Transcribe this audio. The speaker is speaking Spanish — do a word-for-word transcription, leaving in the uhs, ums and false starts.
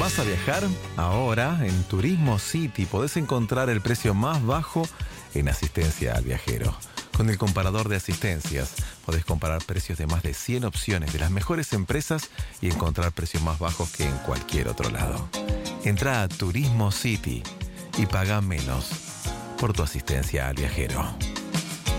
animás a viajar? Ahora, en Turismo City, podés encontrar el precio más bajo en asistencia al viajero. Con el comparador de asistencias, podés comparar precios de más de cien opciones de las mejores empresas y encontrar precios más bajos que en cualquier otro lado. Entrá a Turismo City y paga menos por tu asistencia al viajero.